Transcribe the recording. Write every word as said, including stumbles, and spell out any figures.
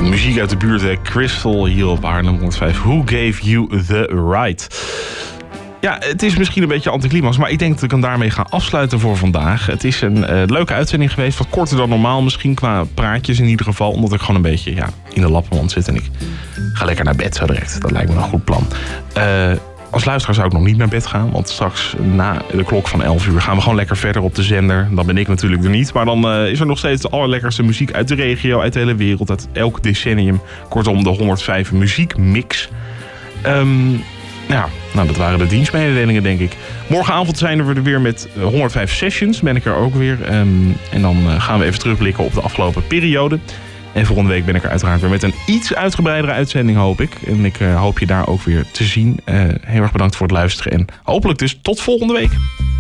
Ja, muziek uit de buurt, hè. Crystal hier op Haarlem honderdvijf. Who gave you the right? Ja, het is misschien een beetje anticlimax, maar ik denk dat ik hem daarmee ga afsluiten voor vandaag. Het is een uh, leuke uitzending geweest, wat korter dan normaal misschien, qua praatjes in ieder geval. Omdat ik gewoon een beetje ja, in de lappenmand zit en ik ga lekker naar bed zo direct. Dat lijkt me een goed plan. Uh, als luisteraar zou ik nog niet naar bed gaan, want straks na de klok van elf uur gaan we gewoon lekker verder op de zender. Dan ben ik natuurlijk er niet, maar dan uh, is er nog steeds de allerlekkerste muziek uit de regio, uit de hele wereld, uit elk decennium. Kortom, de honderdvijf muziekmix. Um, Ja, nou, dat waren de dienstmededelingen, denk ik. Morgenavond zijn we er weer met honderdvijf Sessions. Ben ik er ook weer. Um, en dan uh, gaan we even terugblikken op de afgelopen periode. En volgende week ben ik er uiteraard weer met een iets uitgebreidere uitzending, hoop ik. En ik uh, hoop je daar ook weer te zien. Uh, heel erg bedankt voor het luisteren. En hopelijk dus tot volgende week.